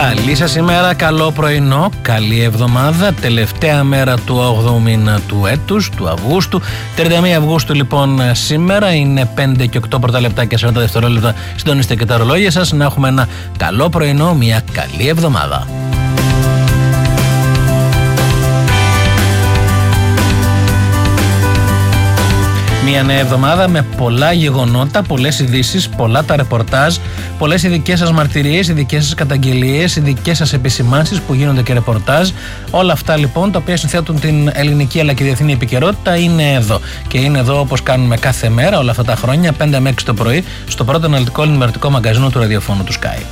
Καλή σας ημέρα, καλό πρωινό, καλή εβδομάδα, τελευταία μέρα του 8ου μήνα του έτους, του Αυγούστου. 31 Αυγούστου λοιπόν σήμερα, είναι 5 και 8 πρώτα λεπτά και 40 δευτερόλεπτα. Συντονίστε και τα ρολόγια σας, να έχουμε ένα καλό πρωινό, μια καλή εβδομάδα. Μια νέα εβδομάδα με πολλά γεγονότα, πολλές ειδήσεις, πολλά τα ρεπορτάζ, πολλές οι δικές σας μαρτυρίες, οι δικές σας καταγγελίες, οι δικές σας επισημάνσεις που γίνονται και ρεπορτάζ. Όλα αυτά λοιπόν τα οποία συνθέτουν την ελληνική αλλά και διεθνή επικαιρότητα είναι εδώ. Και είναι εδώ όπως κάνουμε κάθε μέρα όλα αυτά τα χρόνια, 5 με 6 το πρωί, στο πρώτο αναλυτικό ενημερωτικό μαγκαζίνο του ραδιοφώνου του Sky.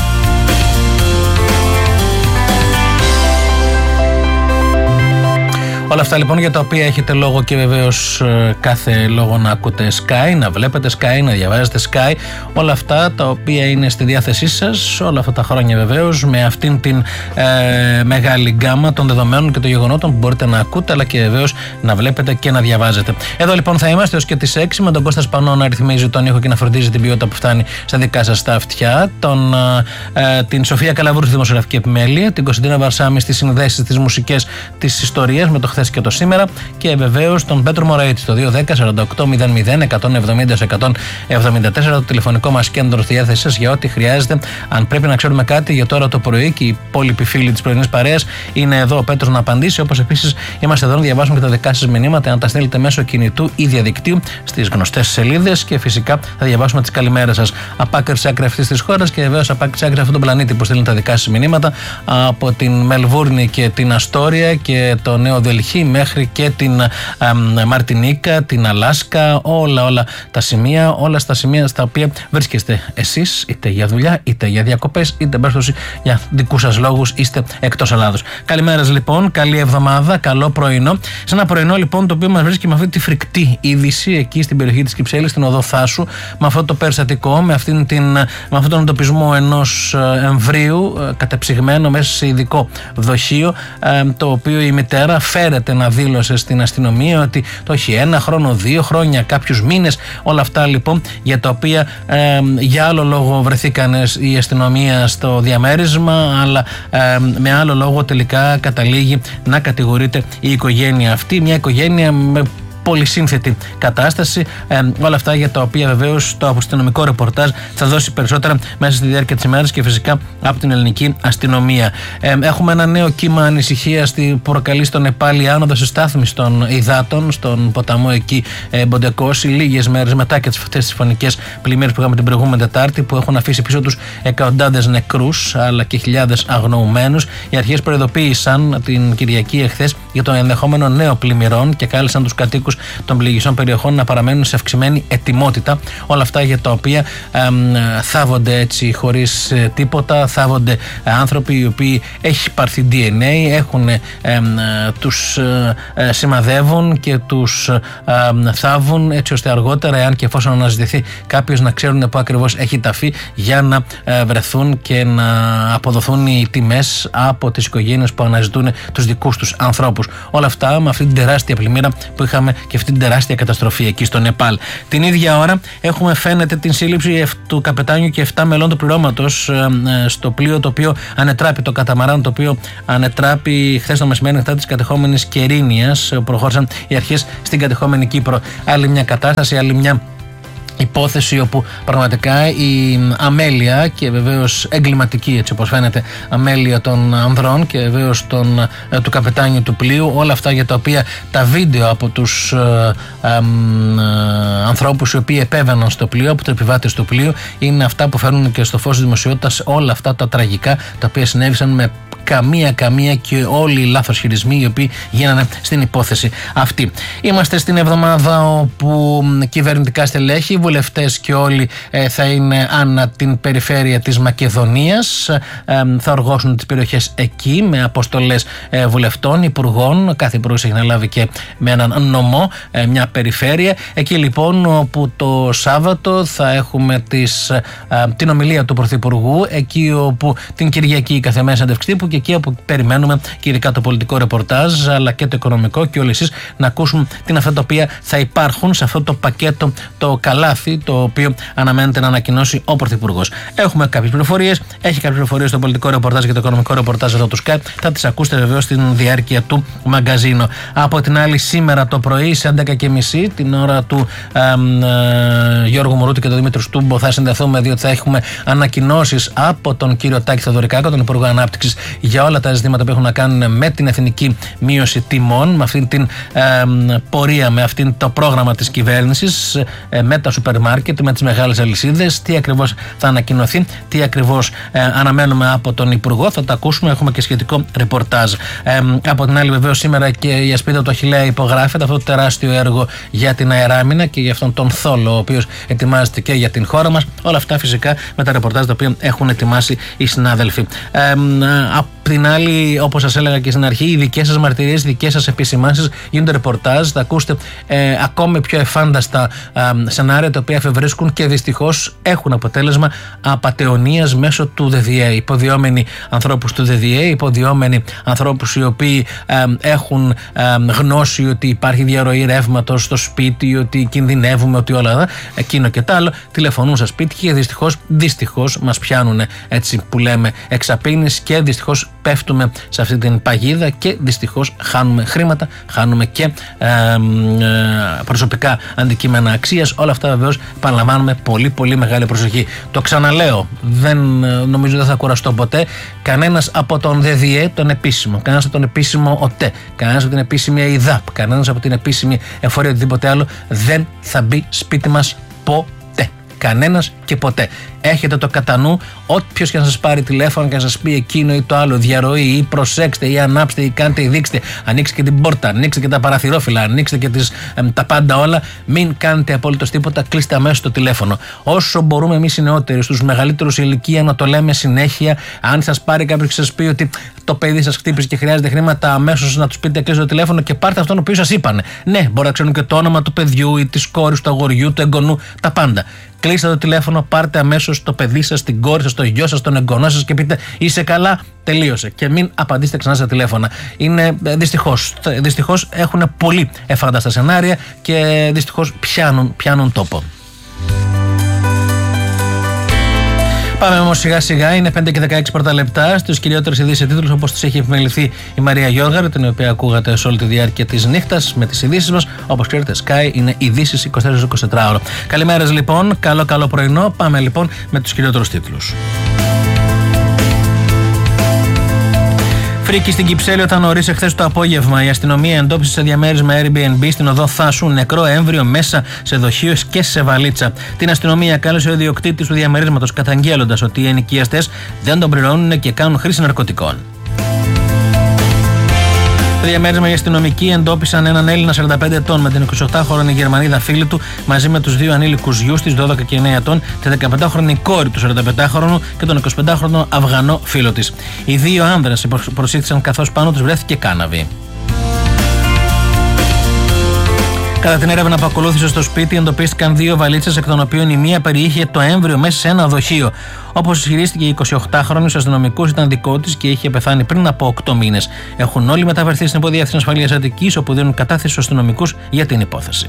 Όλα αυτά λοιπόν για τα οποία έχετε λόγο και βεβαίως κάθε λόγο να ακούτε Sky, να βλέπετε Sky, να διαβάζετε Sky, όλα αυτά τα οποία είναι στη διάθεσή σας όλα αυτά τα χρόνια βεβαίως, με αυτήν την μεγάλη γκάμα των δεδομένων και των γεγονότων που μπορείτε να ακούτε αλλά και βεβαίως να βλέπετε και να διαβάζετε. Εδώ λοιπόν θα είμαστε ως και τις 6 με τον Κώστα Σπανό να ρυθμίζει τον ήχο και να φροντίζει την ποιότητα που φτάνει στα δικά σας τα αυτιά, την Σοφία Καλαβούρου στη δημοσιογραφική επιμέλεια, την Κωνσταντίνα Βαρσάμι στις συνδέσεις, τις μουσικές, της ιστορίας με το χθες και το σήμερα, και βεβαίως τον Πέτρο Μωραήτη στο 210-48-00-170-174, το τηλεφωνικό μας κέντρο στη διάθεσή σας για ό,τι χρειάζεται. Αν πρέπει να ξέρουμε κάτι για τώρα το πρωί, και οι υπόλοιποι φίλοι της πρωινής παρέας είναι εδώ ο Πέτρος να απαντήσει. Όπως επίσης είμαστε εδώ να διαβάσουμε και τα δικά σας μηνύματα, να τα στέλνετε μέσω κινητού ή διαδικτύου στις γνωστές σελίδες, και φυσικά θα διαβάσουμε τις καλημέρες σας από άκρη σε άκρη αυτής της χώρας και βεβαίως από άκρη σε άκρη αυτόν τον πλανήτη που στέλνουν τα δικά σας μηνύματα, από την Μελβούρνη και την Αστόρια και το Νέο Δελχή μέχρι και την Μαρτινίκα, την Αλάσκα, όλα τα σημεία, όλα στα σημεία στα οποία βρίσκεστε εσείς, είτε για δουλειά, είτε για διακοπές, είτε μπέρστοση για δικούς σας λόγους, είστε εκτός Ελλάδος. Καλημέρας λοιπόν, καλή εβδομάδα, καλό πρωινό. Σε ένα πρωινό λοιπόν το οποίο μας βρίσκει με αυτή τη φρικτή είδηση εκεί στην περιοχή της Κυψέλης, στην οδό Θάσου, με αυτό το περιστατικό, με αυτόν τον εντοπισμό ενός εμβρίου κατεψυγμένο μέσα σε ειδικό δοχείο, το οποίο η μητέρα φέρεται να δήλωσε στην αστυνομία ότι το έχει 1 χρόνο, 2 χρόνια, κάποιους μήνες, όλα αυτά λοιπόν για τα οποία για άλλο λόγο βρεθήκαν η αστυνομία στο διαμέρισμα, αλλά με άλλο λόγο τελικά καταλήγει να κατηγορείται η οικογένεια αυτή, μια οικογένεια με πολυσύνθετη κατάσταση. Όλα αυτά για τα οποία βεβαίως το αστυνομικό ρεπορτάζ θα δώσει περισσότερα μέσα στη διάρκεια της ημέρας και φυσικά από την ελληνική αστυνομία. Έχουμε ένα νέο κύμα ανησυχίας που προκαλεί στο Νεπάλ η άνοδος της στάθμης των υδάτων στον ποταμό εκεί Μποντεκόση, λίγες μέρες μετά και αυτές τις φωνικές πλημμύρες που είχαμε την προηγούμενη Τετάρτη, που έχουν αφήσει πίσω τους εκατοντάδες νεκρούς αλλά και χιλιάδες αγνοουμένους. Οι αρχές προειδοποίησαν την Κυριακή εχθές για το ενδεχόμενο νέο πλημμυρών και κάλεσαν τους κατοίκους των πληγισών περιοχών να παραμένουν σε αυξημένη ετοιμότητα. Όλα αυτά για τα οποία θάβονται έτσι χωρίς τίποτα, θάβονται άνθρωποι οι οποίοι έχει πάρθει DNA, τους σημαδεύουν και τους θάβουν έτσι ώστε αργότερα, εάν και εφόσον αναζητηθεί κάποιος, να ξέρουν που ακριβώς έχει ταφεί για να βρεθούν και να αποδοθούν οι τιμές από τις οικογένειες που αναζητούν τους δικούς τους ανθρώπους. Όλα αυτά με αυτή την τεράστια πλημμύρα που είχαμε και αυτή την τεράστια καταστροφή εκεί στο Νεπάλ. Την ίδια ώρα έχουμε, φαίνεται, την σύλληψη του καπετάνιου και 7 μελών του πληρώματος στο πλοίο το οποίο ανετράπη, το καταμαράν το οποίο ανετράπη χθες το μεσημέρι μετά της κατεχόμενης Κερίνιας. Προχώρησαν οι αρχές στην κατεχόμενη Κύπρο. Άλλη μια κατάσταση, άλλη μια υπόθεση όπου πραγματικά η αμέλεια και βεβαίως εγκληματική, έτσι όπως φαίνεται, αμέλεια των ανδρών και βεβαίως του καπετάνιου του πλοίου, όλα αυτά για τα οποία τα βίντεο από τους ανθρώπους οι οποίοι επέβαιναν στο πλοίο, από τους επιβάτες του πλοίου, είναι αυτά που φέρνουν και στο φως της δημοσιότητας όλα αυτά τα τραγικά τα οποία συνέβησαν με καμία και όλοι οι λάθος χειρισμοί οι οποίοι γίνανε στην υπόθεση αυτή. Είμαστε στην εβδομάδα όπου κυβερνητικά στελέχη, βουλευτές και όλοι θα είναι ανά την περιφέρεια της Μακεδονίας, θα οργώσουν τις περιοχές εκεί με αποστολές βουλευτών, υπουργών. Κάθε υπουργός έχει να λάβει και με έναν νομό μια περιφέρεια. Εκεί λοιπόν όπου το Σάββατο θα έχουμε την ομιλία του Πρωθυπουργού, εκεί όπου την Κυριακή η καθεμένα συνέντευξη τύπου και εκεί όπου περιμένουμε και ειδικά το πολιτικό ρεπορτάζ, αλλά και το οικονομικό και όλοι εσείς να ακούσουμε τι είναι αυτά τα οποία θα υπάρχουν σε αυτό το πακέτο, το καλάθι, το οποίο αναμένεται να ανακοινώσει ο Πρωθυπουργός. Έχουμε κάποιες πληροφορίες, έχει κάποιες πληροφορίες στο πολιτικό ρεπορτάζ και το οικονομικό ρεπορτάζ εδώ του Skype. Θα τις ακούσετε βεβαίως στην διάρκεια του μαγκαζίνου. Από την άλλη, σήμερα το πρωί, σε 11:30, την ώρα του Γιώργου Μωρούτη και του Δημήτρου Στούμπο, θα συνδεθούμε, διότι θα έχουμε ανακοινώσεις από τον κύριο Τάκη Θεοδωρικάκο, τον Υπουργό Ανάπτυξης, για όλα τα ζητήματα που έχουν να κάνουν με την εθνική μείωση τιμών, με αυτήν την πορεία, με αυτήν το πρόγραμμα της κυβέρνησης, με τα σούπερ μάρκετ, με τις μεγάλες αλυσίδες, τι ακριβώς θα ανακοινωθεί, τι ακριβώς αναμένουμε από τον Υπουργό. Θα τα ακούσουμε, έχουμε και σχετικό ρεπορτάζ. Από την άλλη, βεβαίως, σήμερα και η Ασπίδα του Αχιλλέα υπογράφεται αυτό το τεράστιο έργο για την αεράμινα και για αυτόν τον θόλο, ο οποίος ετοιμάζεται και για την χώρα μας. Όλα αυτά φυσικά με τα ρεπορτάζ τα οποία έχουν ετοιμάσει οι συνάδελφοι. Απ' την άλλη, όπως σας έλεγα και στην αρχή, οι δικές σας μαρτυρίες, οι δικές σας επισημάνσεις γίνονται ρεπορτάζ. Θα ακούσετε ακόμη πιο εφάνταστα σενάρια τα οποία εφευρίσκουν και δυστυχώς έχουν αποτέλεσμα απατεωνίας μέσω του ΔΔΕ. Υποδιόμενοι ανθρώπους του ΔΔΕ, υποδιόμενοι ανθρώπους οι οποίοι έχουν γνώση ότι υπάρχει διαρροή ρεύματος στο σπίτι, ότι κινδυνεύουμε, ότι όλα αυτά, εκείνο και τ' άλλο, τηλεφωνούν στα σπίτια και δυστυχώς μας πιάνουν, έτσι που λέμε, εξαπίνης και δυστυχώς πέφτουμε σε αυτή την παγίδα και δυστυχώς χάνουμε χρήματα, χάνουμε και προσωπικά αντικείμενα αξίας. Όλα αυτά βεβαίως παραλαμβάνουμε πολύ πολύ μεγάλη προσοχή. Το ξαναλέω, νομίζω δεν θα κουραστώ ποτέ. Κανένας από τον ΔΔΕ, τον επίσημο, κανένας από τον επίσημο ΟΤΕ, κανένας από την επίσημη ΕΙΔΑΠ, κανένας από την επίσημη εφορία, οτιδήποτε άλλο, δεν θα μπει σπίτι μας ποτέ. Κανένας και ποτέ. Έχετε το κατά νου, όποιος και να σας πάρει τηλέφωνο και να σας πει εκείνο ή το άλλο, διαρροή ή προσέξτε ή ανάψτε ή κάντε ή δείξτε, ανοίξτε και την πόρτα, ανοίξτε και τα παραθυρόφυλλα, ανοίξτε και τα πάντα όλα, μην κάνετε απολύτως τίποτα, κλείστε αμέσως το τηλέφωνο. Όσο μπορούμε εμείς οι νεότεροι, στους μεγαλύτερους ηλικία, να το λέμε συνέχεια. Αν σας πάρει κάποιος και σας πει ότι το παιδί σας χτύπησε και χρειάζεται χρήματα, αμέσως να τους πείτε κλείστε το τηλέφωνο και πάρτε αυτόν ο οποίος σας είπανε. Ναι, μπορεί να ξέρουν και το όνομα του παιδιού ή της κόρης, του αγοριού, του εγγονού, τα πάντα. Κλείστε το τηλέφωνο, πάρτε αμέσως το παιδί σας, την κόρη σας, το γιο σας, τον εγγονό σας και πείτε είσαι καλά, τελείωσε. Και μην απαντήσετε ξανά στα τηλέφωνα. Είναι δυστυχώς έχουν πολύ εφάνταστα σενάρια και δυστυχώς πιάνουν τόπο. Πάμε όμως σιγά σιγά, είναι 5 και 16 πρώτα λεπτά στους κυριότερες ειδήσεις τίτλους, όπως τις έχει επιμεληθεί η Μαρία Γιώργαρη, την οποία ακούγατε σε όλη τη διάρκεια της νύχτας με τις ειδήσεις μας. Όπως ξέρετε, Sky είναι ειδήσεις 24/24 ώρα. Καλημέρας λοιπόν, καλό πρωινό. Πάμε λοιπόν με τους κυριότερους τίτλους. Φρίκη στην Κυψέλη όταν νωρίς εχθές το απόγευμα. Η αστυνομία εντόπισε σε διαμέρισμα Airbnb στην οδό Θάσου νεκρό έμβριο μέσα σε δοχείο και σε βαλίτσα. Την αστυνομία κάλεσε ο ιδιοκτήτης του διαμερίσματος, καταγγέλλοντας ότι οι ενοικιαστές δεν τον πληρώνουν και κάνουν χρήση ναρκωτικών. Στο διαμέρισμα οι αστυνομικοί εντόπισαν έναν Έλληνα 45 ετών με την 28χρονη Γερμανίδα φίλη του μαζί με τους δύο ανήλικους γιους της 12 και 9 ετών, τη 15χρονη κόρη του 45χρονου και τον 25χρονο Αφγανό φίλο της. Οι δύο άνδρες προσήχθησαν καθώς πάνω τους βρέθηκε κάναβη. Κατά την έρευνα που ακολούθησε στο σπίτι, εντοπίστηκαν δύο βαλίτσες, εκ των οποίων η μία περιείχε το έμβριο μέσα σε ένα δοχείο. Όπως ισχυρίστηκε, η 28χρονη στους αστυνομικούς ήταν δικό της και είχε πεθάνει πριν από 8 μήνες. Έχουν όλοι μεταφερθεί στην Υποδιεύθυνση Ασφαλείας Αττικής, όπου δίνουν κατάθεση στους αστυνομικούς για την υπόθεση.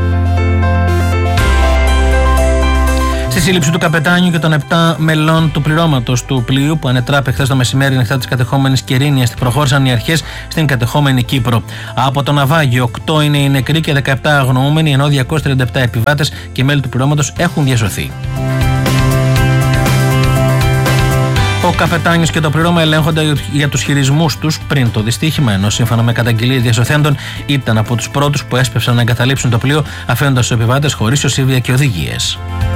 Στη σύλληψη του καπετάνιου και των 7 μελών του πληρώματος του πλοίου που ανετράπη χθες το μεσημέρι νυχτά της κατεχόμενης Κερίνιας, προχώρησαν οι αρχές στην κατεχόμενη Κύπρο. Από το ναυάγιο 8 είναι οι νεκροί και 17 αγνοούμενοι, ενώ 237 επιβάτες και μέλη του πληρώματος έχουν διασωθεί. Ο καπετάνιος και το πλήρωμα ελέγχονται για τους χειρισμούς τους πριν το δυστύχημα, ενώ σύμφωνα με καταγγελίες διασωθέντων ήταν από τους πρώτους που έσπευσαν να εγκαταλείψουν το πλοίο, αφήνοντας τους επιβάτες χωρίς οσίβια και οδηγίες.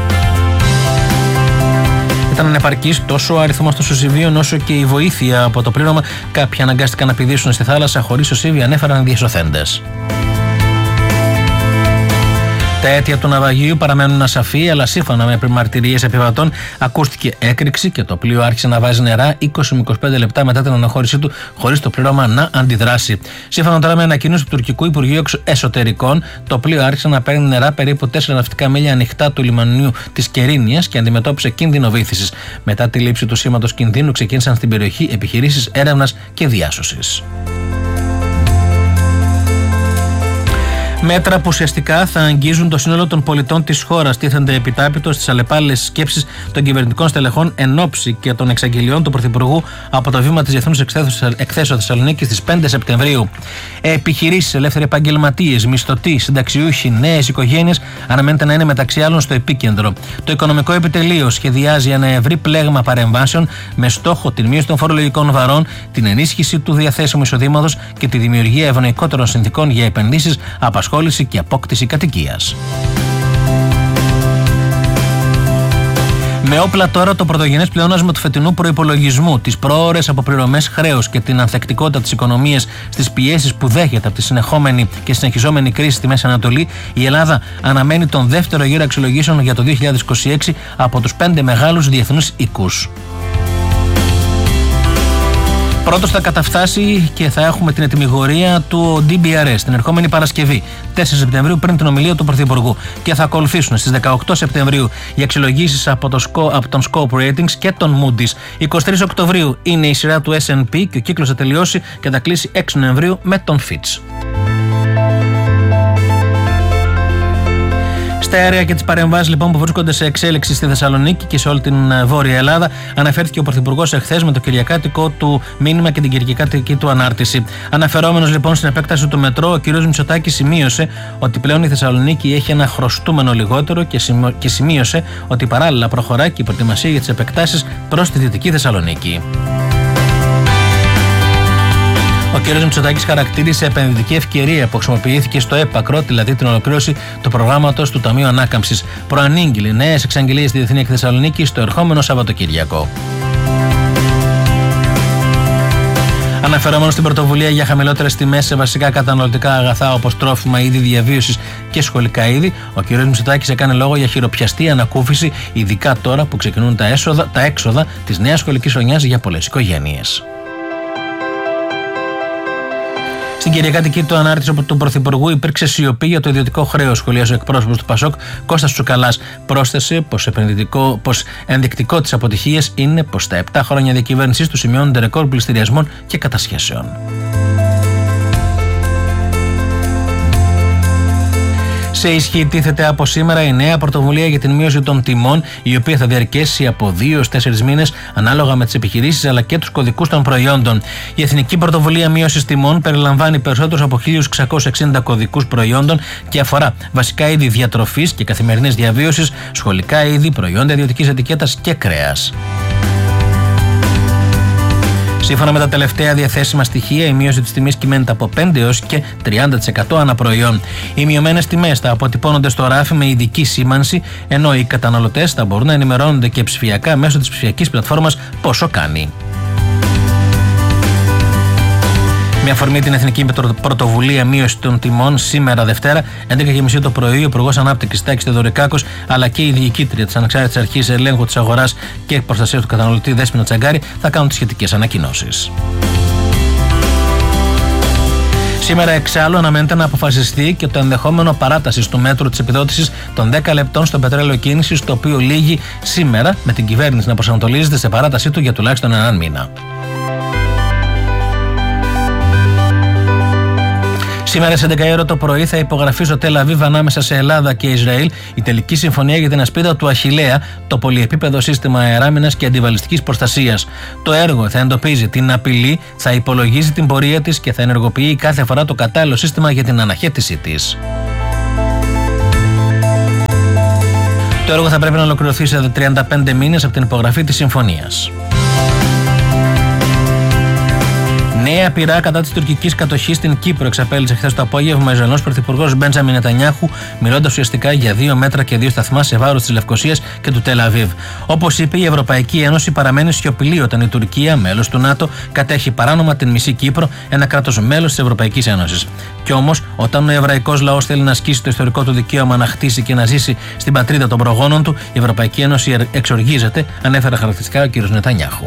Ήταν ανεπαρκής τόσο ο αριθμός των σωσιβίων όσο και η βοήθεια από το πλήρωμα. Κάποιοι αναγκάστηκαν να πηδήσουν στη θάλασσα χωρίς σωσίβια, ανέφεραν οι διασωθέντες. Τα αίτια του ναυαγίου παραμένουν ασαφή, αλλά σύμφωνα με μαρτυρίες επιβατών, ακούστηκε έκρηξη και το πλοίο άρχισε να βάζει νερά 20 με 25 λεπτά μετά την αναχώρησή του, χωρίς το πλήρωμα να αντιδράσει. Σύμφωνα τώρα με ανακοίνωση του τουρκικού Υπουργείου Εσωτερικών, το πλοίο άρχισε να παίρνει νερά περίπου 4 ναυτικά μίλια ανοιχτά του λιμανιού της Κερίνιας και αντιμετώπισε κίνδυνο βύθισης. Μετά τη λήψη του σήματος κινδύνου, ξεκίνησαν στην περιοχή επιχειρήσεις έρευνας και διάσωσης. Μέτρα που ουσιαστικά θα αγγίζουν το σύνολο των πολιτών της χώρας τίθενται επιτάπητος στις αλλεπάλληλες σκέψεις των κυβερνητικών στελεχών εν ώψη και των εξαγγελιών του Πρωθυπουργού από το βήμα της Διεθνούς Εκθέσεως Θεσσαλονίκης στις 5 Σεπτεμβρίου. Επιχειρήσεις, ελεύθεροι επαγγελματίες, μισθωτοί, συνταξιούχοι, νέες οικογένειες αναμένεται να είναι μεταξύ άλλων στο επίκεντρο. Το Οικονομικό Επιτελείο σχεδιάζει ένα ευρύ πλέγμα παρεμβάσεων με στόχο την μείωση των φορολογικών βαρών, την ενίσχυση του διαθέσιμου εισοδήματος και τη δημιουργία ευνοϊκότερων συνθηκών για επενδύσεις, απασχόληση και απόκτηση κατοικίας. Με όπλα τώρα το πρωτογενές πλεόνασμα του φετινού προϋπολογισμού, τις προώρες αποπληρωμές χρέους και την ανθεκτικότητα της οικονομίας στις πιέσεις που δέχεται από τη συνεχόμενη και συνεχιζόμενη κρίση στη Μέση Ανατολή, η Ελλάδα αναμένει τον δεύτερο γύρο αξιολογήσεων για το 2026 από τους 5 μεγάλους διεθνούς οίκους. Πρώτος θα καταφτάσει και θα έχουμε την ετυμηγορία του DBRS την ερχόμενη Παρασκευή, 4 Σεπτεμβρίου, πριν την ομιλία του Πρωθυπουργού. Και θα ακολουθήσουν στις 18 Σεπτεμβρίου οι αξιολογήσεις από τον Scope Ratings και τον Moody's. 23 Οκτωβρίου είναι η σειρά του S&P και ο κύκλος θα τελειώσει και θα κλείσει 6 Νοεμβρίου με τον Fitch. Στα αέρια και τις παρεμβάσεις λοιπόν που βρίσκονται σε εξέλιξη στη Θεσσαλονίκη και σε όλη την Βόρεια Ελλάδα, αναφέρθηκε ο Πρωθυπουργός εχθές με το κυριακάτικο του μήνυμα και την κυριακάτικη του ανάρτηση. Αναφερόμενος λοιπόν στην επέκταση του μετρό, ο κ. Μητσοτάκης σημείωσε ότι πλέον η Θεσσαλονίκη έχει ένα χρωστούμενο λιγότερο και σημείωσε ότι παράλληλα προχωράει και η προετοιμασία για τις επεκτάσεις προς τη Δυτική Θεσσαλονίκη. Ο κ. Μητσοτάκης χαρακτήρισε επενδυτική ευκαιρία που χρησιμοποιήθηκε στο έπακρο, δηλαδή την ολοκλήρωση του προγράμματος του Ταμείου Ανάκαμψης. Προανήγγειλε νέες εξαγγελίες στη Διεθνή Θεσσαλονίκη στο ερχόμενο Σαββατοκύριακο. Αναφερόμενο στην πρωτοβουλία για χαμηλότερες τιμές σε βασικά καταναλωτικά αγαθά όπως τρόφιμα, είδη διαβίωσης και σχολικά είδη, ο κ. Μητσοτάκης έκανε λόγο για χειροπιαστή ανακούφιση, ειδικά τώρα που ξεκινούν τα έξοδα της νέας σχολικής χρονιάς για πολλές οικογένειες. Στην κυριακάτικη του ανάρτηση του Πρωθυπουργού υπήρξε σιωπή για το ιδιωτικό χρέος, σχολίασε ο εκπρόσωπος του ΠΑΣΟΚ Κώστας Τσουκαλάς. Πρόσθεσε πως ενδεικτικό της αποτυχίας είναι πως τα 7 χρόνια διακυβέρνησής του σημειώνονται ρεκόρ πληστηριασμών και κατασχέσεων. Σε ισχύ τίθεται από σήμερα η νέα πρωτοβουλία για την μείωση των τιμών, η οποία θα διαρκέσει από 2 έως 4 μήνες ανάλογα με τις επιχειρήσεις αλλά και τους κωδικούς των προϊόντων. Η Εθνική Πρωτοβουλία Μείωσης Τιμών περιλαμβάνει περισσότερους από 1.660 κωδικούς προϊόντων και αφορά βασικά είδη διατροφής και καθημερινής διαβίωσης, σχολικά είδη, προϊόντα ιδιωτικής ετικέτας και κρέας. Σύμφωνα με τα τελευταία διαθέσιμα στοιχεία, η μείωση της τιμής κυμαίνεται από 5 έως και 30% ανά προϊόν. Οι μειωμένες τιμές θα αποτυπώνονται στο ράφι με ειδική σήμανση, ενώ οι καταναλωτές θα μπορούν να ενημερώνονται και ψηφιακά μέσω της ψηφιακής πλατφόρμας Πόσο Κάνει. Με αφορμή την Εθνική Πρωτοβουλία Μείωση των Τιμών, σήμερα Δευτέρα, 11.30 το πρωί, ο Υπουργός Ανάπτυξης Τάκης Θεοδωρικάκος αλλά και η διοικήτρια της Ανεξάρτητης Αρχής Ελέγχου της Αγοράς και Προστασίας του Καταναλωτή Δέσποινα Τσαγκάρη θα κάνουν τις σχετικές ανακοινώσεις. Σήμερα εξάλλου αναμένεται να αποφασιστεί και το ενδεχόμενο παράτασης του μέτρου της επιδότησης των 10 λεπτών στο πετρέλαιο κίνησης, το οποίο λήγει σήμερα με την κυβέρνηση να προσανατολίζεται σε παράτασή του για τουλάχιστον 1 μήνα. Σήμερα σε 11 το πρωί θα υπογραφεί στο Τελ Αβίβ ανάμεσα σε Ελλάδα και Ισραήλ η τελική συμφωνία για την ασπίδα του Αχιλλέα, το πολυεπίπεδο σύστημα αεράμινας και αντιβαλιστικής προστασίας. Το έργο θα εντοπίζει την απειλή, θα υπολογίζει την πορεία της και θα ενεργοποιεί κάθε φορά το κατάλληλο σύστημα για την αναχέτησή της. Το έργο θα πρέπει να ολοκληρωθεί σε 35 μήνες από την υπογραφή της συμφωνίας. Νέα Νέα πειρά κατά της τουρκικής κατοχής στην Κύπρο εξαπέλυσε χθες το απόγευμα ο Ισραηλινός πρωθυπουργός Μπέντζαμιν Νετανιάχου, μιλώντας ουσιαστικά για 2 μέτρα και 2 σταθμά σε βάρος της Λευκωσίας και του Τελ Αβίβ. Όπως είπε, η Ευρωπαϊκή Ένωση παραμένει σιωπηλή όταν η Τουρκία, μέλος του ΝΑΤΟ, κατέχει παράνομα την μισή Κύπρο, ένα κράτος μέλος της Ευρωπαϊκής Ένωσης. Κι όμως, όταν ο εβραϊκός λαός θέλει να ασκήσει το ιστορικό του δικαίωμα να χτίσει και να ζήσει στην πατρίδα των προγόνων του, η Ευρωπαϊκή Ένωση εξοργίζεται, ανέφερε χαρακτηριστικά ο κ. Νετανιάχου.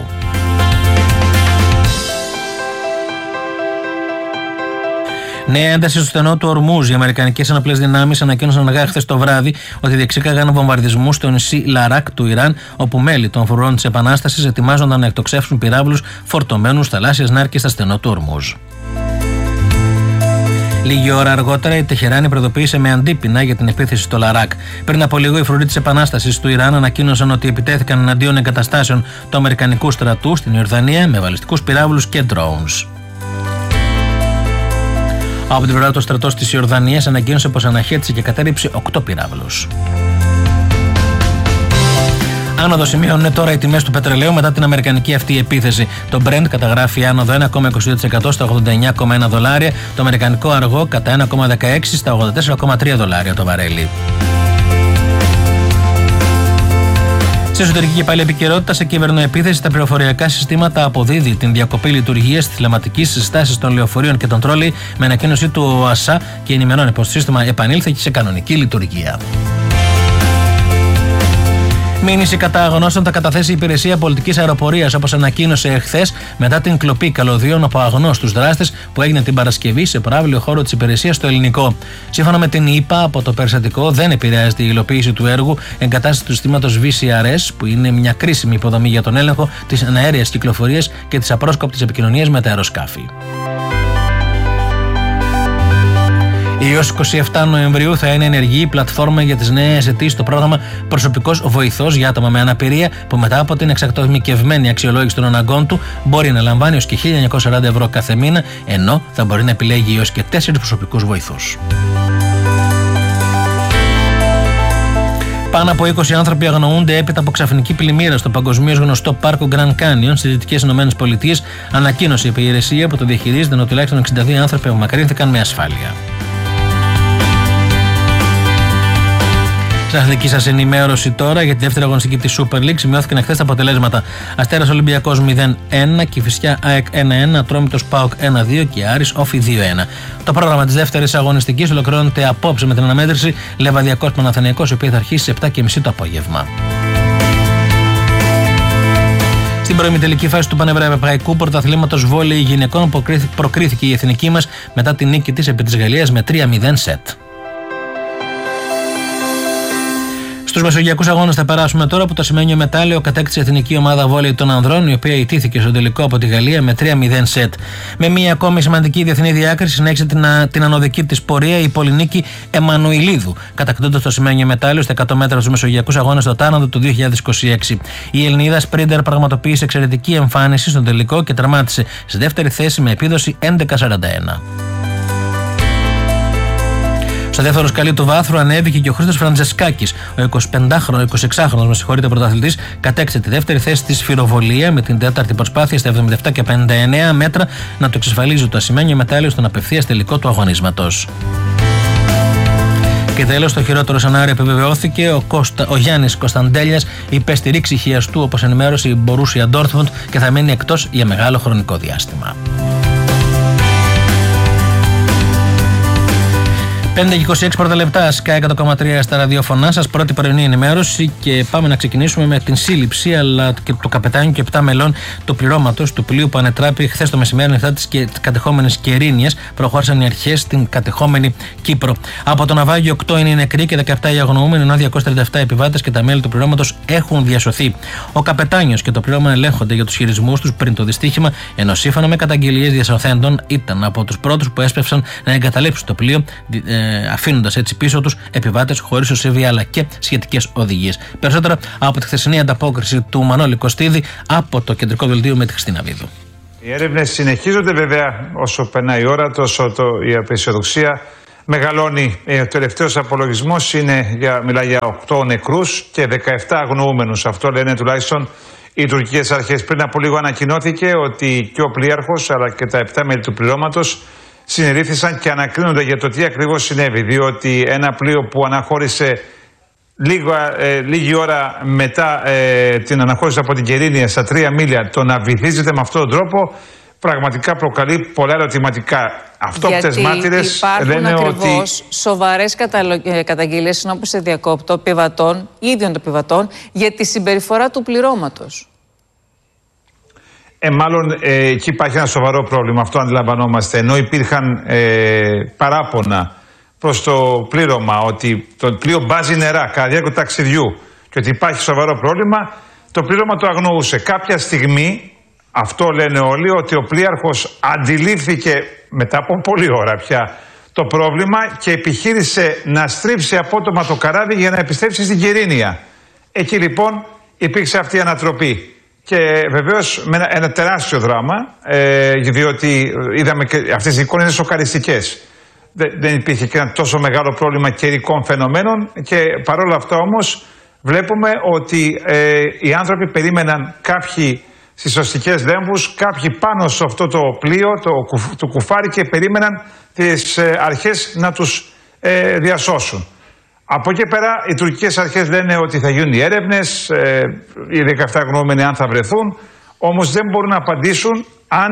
Νέα ένταση στο στενό του Ορμούζ. Οι αμερικανικές ενοπλές δυνάμεις ανακοίνωσαν αργά χθες το βράδυ ότι διεξήγαγαν βομβαρδισμούς στο νησί Λαράκ του Ιράν, όπου μέλη των φορών της Επανάστασης ετοιμάζονταν να εκτοξεύσουν πυράβλους φορτωμένους θαλάσσιες νάρκες στα στενό του Ορμούζ. Λίγη ώρα αργότερα η Τεχεράνη προειδοποίησε με αντίπεινα για την επίθεση στο Λαράκ. Πριν από λίγο, οι φρουροί της Επανάστασης του Ιράν ανακοίνωσαν ότι επιτέθηκαν εναντίον εγκαταστάσεων του Αμερικανικού στρατού στην Ιορδανία με βαλιστικούς πυράβλους και drones. Από την πλευρά του στρατός της Ιορδανίας ανακοίνωσε πως αναχέτησε και κατέρριψε 8 πυράβλους. Άνοδο σημείωνε τώρα οι τιμές του πετρελαίου μετά την αμερικανική αυτή επίθεση. Το Brent καταγράφει άνοδο 1,22% στα $89,1, το αμερικανικό αργό κατά 1,16% στα $84,3 το βαρέλι. Σε εσωτερική και πάλι επικαιρότητα, σε κυβερνοεπίθεση, τα πληροφοριακά συστήματα αποδίδει την διακοπή λειτουργίας της τηλεματικής συστάσης των λεωφορείων και των τρόλεϊ με ανακοίνωση του ΟΑΣΑ και ενημερώνει πως το σύστημα επανήλθε και σε κανονική λειτουργία. Μήνυση κατά αγνώστων θα καταθέσει η Υπηρεσία Πολιτικής Αεροπορίας, όπως ανακοίνωσε εχθές μετά την κλοπή καλωδίων από αγνώστους δράστες που έγινε την Παρασκευή σε προαύλιο χώρο της υπηρεσίας στο Ελληνικό. Σύμφωνα με την ΙΠΑ, από το περιστατικό δεν επηρεάζεται η υλοποίηση του έργου εγκατάσταση του συστήματος VCRS, που είναι μια κρίσιμη υποδομή για τον έλεγχο της αέριας κυκλοφορίας και της απρόσκοπτης επικοινωνίας με τα αεροσκάφη. Έως 27 Νοεμβρίου θα είναι ενεργή η πλατφόρμα για τις νέες αιτήσεις στο πρόγραμμα Προσωπικός Βοηθός για άτομα με αναπηρία, που μετά από την εξατομικευμένη αξιολόγηση των αναγκών του μπορεί να λαμβάνει έως και 1.940 ευρώ κάθε μήνα, ενώ θα μπορεί να επιλέγει έως και 4 προσωπικούς βοηθούς. Πάνω από 20 άνθρωποι αγνοούνται έπειτα από ξαφνική πλημμύρα στο παγκοσμίως γνωστό πάρκο Grand Canyon στις Δυτικές ΗΠΑ, ανακοίνωσε η υπηρεσία που το διαχειρίζεται, ενώ τουλάχιστον 62 άνθρωποι απομακρύνθηκαν με ασφάλεια. Στην αθλητική σας ενημέρωση τώρα για τη δεύτερη αγωνιστική της Super League σημειώθηκαν χθες τα αποτελέσματα. Αστέρας Ολυμπιακός 0-1, Κηφισιά ΑΕΚ 1-1, Ατρόμητος ΠΑΟΚ 1-2 και Άρης Όφη 2-1. Το πρόγραμμα της δεύτερης αγωνιστικής ολοκληρώνεται απόψε με την αναμέτρηση Λεβαδιακός Παναθηναϊκός, η οποία θα αρχίσει σε 7:30 το απόγευμα. Στην προημιτελική φάση του Πανευρωπαϊκού Πρωταθλήματος Βόλεϊ Γυναικών προκρίθηκε η εθνική μας μετά την νίκη της επί της Γαλλίας με 3-0 σετ. Στους μεσογειακούς αγώνες θα περάσουμε τώρα, που το σημαίνιο μετάλλιο κατέκτησε η εθνική ομάδα βόλεϊ των ανδρών, η οποία ιτήθηκε στο τελικό από τη Γαλλία με 3-0 σετ. Με μια ακόμη σημαντική διεθνή διάκριση συνέχισε την ανωδική της πορεία η Πολυνίκη Εμμανουηλίδου, κατακτώντας το σημαίνιο μετάλλιο στα 100 μέτρα στους μεσογειακούς αγώνες στο Τάναδο του 2026. Η Ελληνίδα σπρίντερ πραγματοποίησε εξαιρετική εμφάνιση στον τελικό και τερμάτισε στη δεύτερη θέση με επίδοση 11:41. Στο δεύτερο σκαλί του βάθρου ανέβηκε και ο Χρήστος Φραντζεσκάκης. Ο 26χρονος πρωταθλητής κατέκτησε τη δεύτερη θέση στη σφυροβολία με την τέταρτη προσπάθεια στα 77 και 59 μέτρα να το εξασφαλίζει το ασημένιο μετάλλιο στον απευθείας τελικό του αγωνίσματος. Και τέλος, το χειρότερο σενάριο επιβεβαιώθηκε. Ο Γιάννης Κωνσταντέλιας υπέστη ρήξη χιαστού, όπως ενημέρωσε η Μπορούσια Ντόρτμουντ, και θα μείνει εκτός για μεγάλο χρονικό διάστημα. 5:26 πρώτα λεπτά, Sky 100,3 στα ραδιόφωνά σας, πρώτη πρωινή ενημέρωση, και πάμε να ξεκινήσουμε με την σύλληψη αλλά και του καπετάνιου και 7 μελών του πληρώματος του πλοίου που ανετράπη χθες το μεσημέρι νυχτά της κατεχόμενης Κερίνιας. Προχώρησαν οι αρχές στην κατεχόμενη Κύπρο. Από το ναυάγιο 8 είναι οι νεκροί και 17 οι αγνοούμενοι, ενώ 237 επιβάτες και τα μέλη του πληρώματος έχουν διασωθεί. Ο καπετάνιος και το πλήρωμα ελέγχονται για τους χειρισμούς τους πριν το δυστύχημα, ενώ σύμφωνα με καταγγελίες διασωθέντων ήταν από τους πρώτους που έσπευσαν να εγκαταλείψουν το πλοίο, αφήνοντας έτσι πίσω τους επιβάτες χωρίς οσίβια αλλά και σχετικές οδηγίες. Περισσότερα από τη χθεσινή ανταπόκριση του Μανώλη Κωστίδη από το κεντρικό δελτίο με τη Χριστίνα Βίδου. Οι έρευνες συνεχίζονται βέβαια όσο περνάει η ώρα, τόσο η απεσιοδοξία μεγαλώνει. Ο τελευταίος απολογισμός μιλάει για 8 νεκρούς και 17 αγνοούμενους. Αυτό λένε τουλάχιστον οι τουρκικές αρχές. Πριν από λίγο ανακοινώθηκε ότι και ο πλοίαρχος αλλά και τα 7 μέλη του πληρώματος συνελήφθησαν και ανακρίνονται για το τι ακριβώς συνέβη. Διότι ένα πλοίο που αναχώρησε λίγη ώρα μετά την αναχώρηση από την Κερίνια στα 3 μίλια, το να βυθίζεται με αυτόν τον τρόπο πραγματικά προκαλεί πολλά ερωτηματικά. Αυτόπτες μάρτυρες λένε ότι υπάρχουν σοβαρές καταγγελίες, όπως σε διακόπτω, πιβατών, ίδιων των πιβατών, για τη συμπεριφορά του πληρώματος. Μάλλον εκεί υπάρχει ένα σοβαρό πρόβλημα, αυτό αντιλαμβανόμαστε. Ενώ υπήρχαν παράπονα προς το πλήρωμα ότι το πλοίο μπάζει νερά κατά τη διάρκεια του ταξιδιού και ότι υπάρχει σοβαρό πρόβλημα, το πλήρωμα το αγνοούσε. Κάποια στιγμή, αυτό λένε όλοι, ότι ο πλοίαρχος αντιλήφθηκε μετά από πολλή ώρα πια το πρόβλημα και επιχείρησε να στρίψει απότομα το καράβι για να επιστρέψει στην Κερίνια. Εκεί λοιπόν υπήρξε αυτή η ανατροπή. Και βεβαίως με ένα τεράστιο δράμα, διότι είδαμε και αυτές οι εικόνες είναι σοκαριστικές. Δεν υπήρχε και ένα τόσο μεγάλο πρόβλημα καιρικών φαινομένων και παρόλα αυτά όμως βλέπουμε ότι οι άνθρωποι περίμεναν, κάποιοι στις σωστικές λέμβους, κάποιοι πάνω σε αυτό το πλοίο, το κουφάρι, και περίμεναν τις αρχές να τους διασώσουν. Από εκεί πέρα οι τουρκικές αρχές λένε ότι θα γίνουν οι έρευνες, οι 17 γνώμενοι αν θα βρεθούν, όμως δεν μπορούν να απαντήσουν αν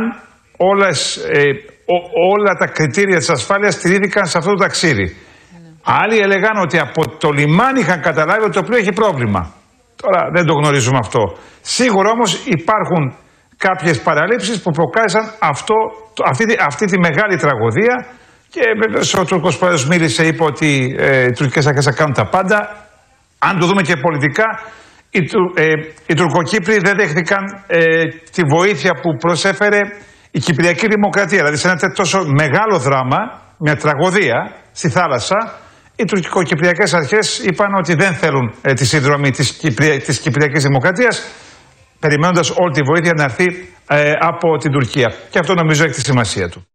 όλα τα κριτήρια της ασφάλειας στηρίχθηκαν σε αυτό το ταξίδι. Άλλοι έλεγαν ότι από το λιμάνι είχαν καταλάβει ότι το πλοίο έχει πρόβλημα. Τώρα δεν το γνωρίζουμε αυτό. Σίγουρα όμως υπάρχουν κάποιες παραλήψεις που προκάλεσαν αυτή τη μεγάλη τραγωδία. Και βέβαια ο Τούρκος πρόεδρος μίλησε, είπε ότι οι τουρκικές αρχές θα κάνουν τα πάντα. Αν το δούμε και πολιτικά, οι Τουρκοκύπροι δεν δέχτηκαν τη βοήθεια που προσέφερε η Κυπριακή Δημοκρατία. Δηλαδή σε ένα τόσο μεγάλο δράμα, μια τραγωδία στη θάλασσα, οι τουρκοκυπριακές αρχές είπαν ότι δεν θέλουν τη συνδρομή της Κυπριακής Δημοκρατίας, περιμένοντας όλη τη βοήθεια να έρθει από την Τουρκία. Και αυτό νομίζω έχει τη σημασία του.